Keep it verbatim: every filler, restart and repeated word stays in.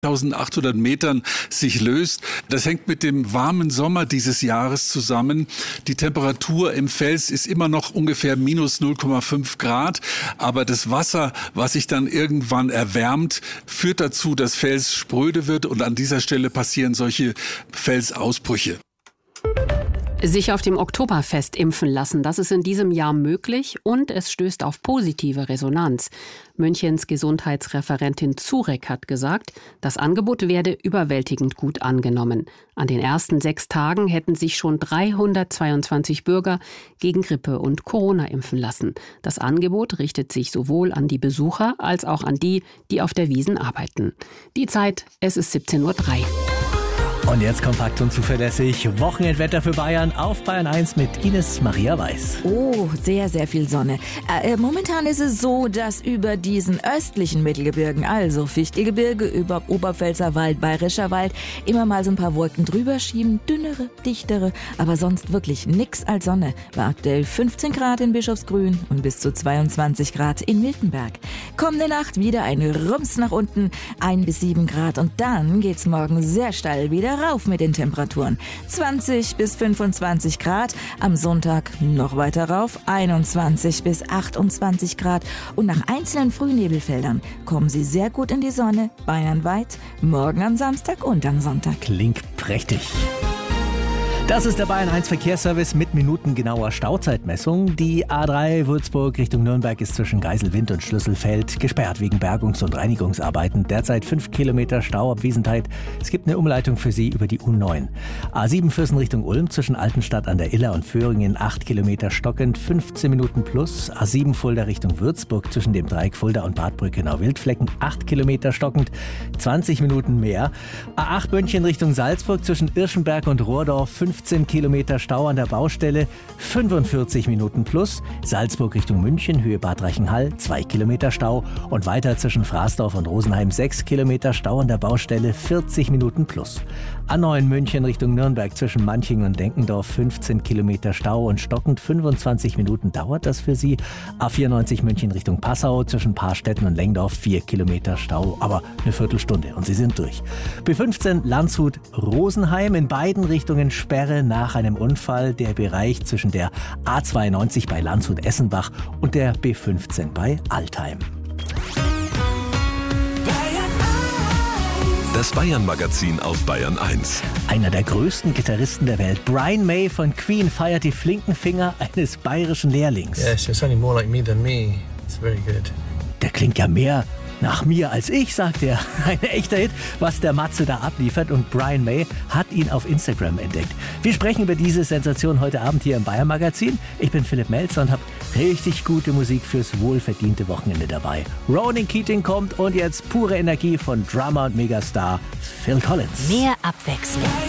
eintausendachthundert Metern sich löst. Das hängt mit dem warmen Sommer dieses Jahres zusammen. Die Temperatur im Fels ist immer noch ungefähr minus null Komma fünf Grad, aber das Wasser, was sich dann irgendwann erwärmt, führt dazu, dass Fels spröde wird und an dieser Stelle passieren solche Felsausbrüche. Sich auf dem Oktoberfest impfen lassen, das ist in diesem Jahr möglich und es stößt auf positive Resonanz. Münchens Gesundheitsreferentin Zurek hat gesagt, das Angebot werde überwältigend gut angenommen. An den ersten sechs Tagen hätten sich schon dreihundertzweiundzwanzig Bürger gegen Grippe und Corona impfen lassen. Das Angebot richtet sich sowohl an die Besucher als auch an die, die auf der Wiesn arbeiten. Die Zeit, es ist siebzehn Uhr drei. Und jetzt kompakt und zuverlässig Wochenendwetter für Bayern auf Bayern eins mit Ines Maria Weiß. Oh, sehr, sehr viel Sonne. Äh, momentan ist es so, dass über diesen östlichen Mittelgebirgen, also Fichtelgebirge, über Oberpfälzer Wald, Bayerischer Wald, immer mal so ein paar Wolken drüber schieben, dünnere, dichtere, aber sonst wirklich nix als Sonne. War aktuell fünfzehn Grad in Bischofsgrün und bis zu zweiundzwanzig Grad in Miltenberg. Kommende Nacht wieder ein Rums nach unten, ein bis sieben Grad und dann geht's morgen sehr steil wieder rauf mit den Temperaturen. zwanzig bis fünfundzwanzig Grad, am Sonntag noch weiter rauf, einundzwanzig bis achtundzwanzig Grad und nach einzelnen Frühnebelfeldern kommen sie sehr gut in die Sonne, bayernweit, morgen am Samstag und am Sonntag. Klingt prächtig. Das ist der Bayern eins Verkehrsservice mit minutengenauer Stauzeitmessung. Die A drei Würzburg Richtung Nürnberg ist zwischen Geiselwind und Schlüsselfeld gesperrt wegen Bergungs- und Reinigungsarbeiten. Derzeit fünf Kilometer Stau ab Wiesenthal. Es gibt eine Umleitung für Sie über die U neun. A sieben Viersen Richtung Ulm zwischen Altenstadt an der Iller und Föhringen acht Kilometer stockend, fünfzehn Minuten plus. A sieben Fulda Richtung Würzburg zwischen dem Dreieck Fulda und Bad Brückenau-Wildflecken acht Kilometer stockend, zwanzig Minuten mehr. A acht München Richtung Salzburg zwischen Irschenberg und Rohrdorf fünfzehn Kilometer Stau an der Baustelle, fünfundvierzig Minuten plus. Salzburg Richtung München, Höhe Bad Reichenhall, zwei Kilometer Stau. Und weiter zwischen Fraßdorf und Rosenheim sechs Kilometer Stau an der Baustelle, vierzig Minuten plus. A neun München Richtung Nürnberg zwischen Manching und Denkendorf, fünfzehn Kilometer Stau und stockend fünfundzwanzig Minuten dauert das für Sie. A vierundneunzig München Richtung Passau zwischen Paarstetten und Lengdorf, vier Kilometer Stau, aber eine Viertelstunde und Sie sind durch. B fünfzehn Landshut Rosenheim, in beiden Richtungen Sperre nach einem Unfall, der Bereich zwischen der A zweiundneunzig bei Landshut-Essenbach und der B fünfzehn bei Altheim. Das Bayern-Magazin auf Bayern eins. Einer der größten Gitarristen der Welt, Brian May von Queen, feiert die flinken Finger eines bayerischen Lehrlings. Yes, it's only more like me than me. It's very good. Der klingt ja mehr nach mir als ich, sagt er. Ein echter Hit, was der Matze da abliefert, und Brian May hat ihn auf Instagram entdeckt. Wir sprechen über diese Sensation heute Abend hier im Bayern Magazin. Ich bin Philipp Melzer und habe richtig gute Musik fürs wohlverdiente Wochenende dabei. Ronan Keating kommt und jetzt pure Energie von Drummer und Megastar Phil Collins. Mehr Abwechslung.